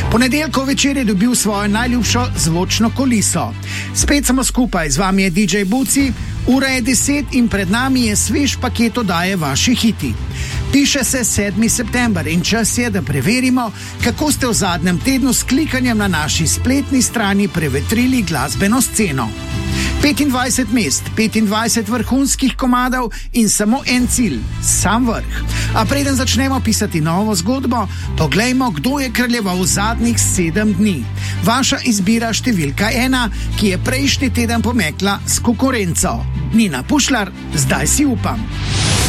Ponedeljkov večer je dobil svojo najljubšo zvočno kuliso. Spet smo skupaj, z vami je DJ Buci, ura je 10 in pred nami je svež paket oddaje Vaši hiti. Piše se 7. september in čas je, da preverimo, kako ste v zadnjem tednu s klikanjem na naši spletni strani prevetrili glasbeno sceno. 25 mest, 25 vrhunskih komadov in samo en cilj, sam vrh. A preden začnemo pisati novo zgodbo, poglejmo, kdo je kraljeval zadnjih 7 dni. Vaša izbira številka 1, ki je prejšnji teden pomekla s konkurenco. Nina Pušlar, zdaj si upam.